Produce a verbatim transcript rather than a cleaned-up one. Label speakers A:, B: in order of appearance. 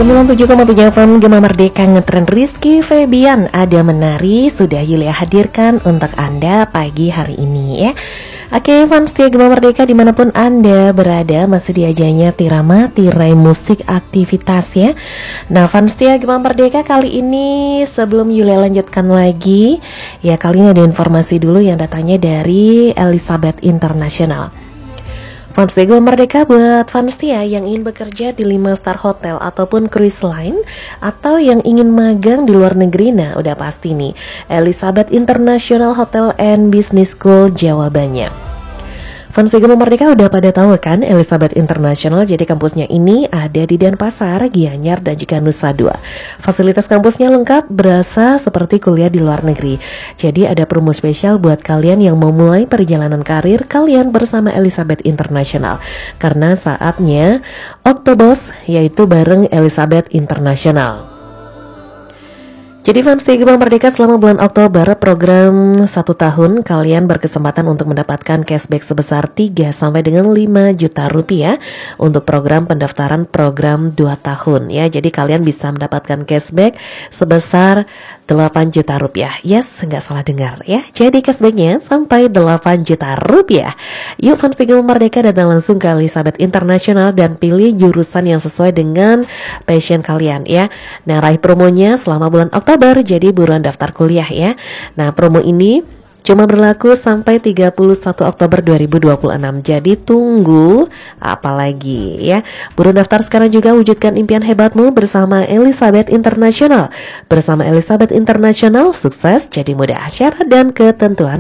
A: sembilan puluh tujuh koma tujuh F M Gema Merdeka ngetren Rizky Febian. Ada menari sudah Yulia hadirkan untuk Anda pagi hari ini ya. Oke, fans setia Gema Merdeka dimanapun Anda berada, masih diajanya Tirama, tirai musik aktivitas ya. Nah, fans setia Gema Merdeka kali ini sebelum Yulia lanjutkan lagi, ya kali ini ada informasi dulu yang datanya dari Elizabeth International. Fans Gema Merdeka buat fans setia yang ingin bekerja di lima star hotel ataupun cruise line atau yang ingin magang di luar negeri, nah udah pasti nih Elizabeth International Hotel and Business School jawabannya. Fans Gema Merdeka udah pada tahu kan Elizabeth International, jadi kampusnya ini ada di Denpasar, Gianyar dan juga Nusa Dua. Fasilitas kampusnya lengkap, berasa seperti kuliah di luar negeri. Jadi ada promo spesial buat kalian yang mau mulai perjalanan karir kalian bersama Elizabeth International. Karena saatnya Oktobos, yaitu bareng Elizabeth International. Jadi fans Gema Merdeka selama bulan Oktober program satu tahun kalian berkesempatan untuk mendapatkan cashback sebesar tiga sampai dengan lima juta rupiah untuk program pendaftaran program dua tahun ya. Jadi kalian bisa mendapatkan cashback sebesar delapan juta rupiah. Yes, nggak salah dengar ya. Jadi cashbacknya sampai delapan juta rupiah. Yuk fans Gema Merdeka datang langsung ke Elizabeth International dan pilih jurusan yang sesuai dengan passion kalian ya. Nah, raih promonya selama bulan Oktober. Jadi buruan daftar kuliah ya. Nah, promo ini cuma berlaku sampai tiga puluh satu Oktober dua ribu dua puluh enam. Jadi tunggu apa lagi ya. Buruan daftar sekarang juga, wujudkan impian hebatmu bersama Elizabeth International. Bersama Elizabeth International, sukses jadi mudah. Syarat dan ketentuan